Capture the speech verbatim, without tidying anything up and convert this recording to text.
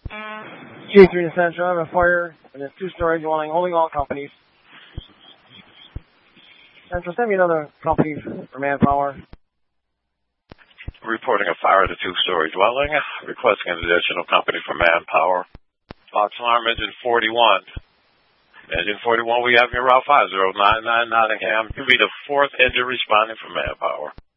G three to Central, I have a fire in a two-story dwelling holding all companies. Central, send me another company for manpower. Reporting a fire at a two-story dwelling. Requesting an additional company for manpower. Fox Alarm Engine forty-one. Engine forty-one, we have your Route five zero nine nine Nottingham. You'll be the fourth engine responding for manpower.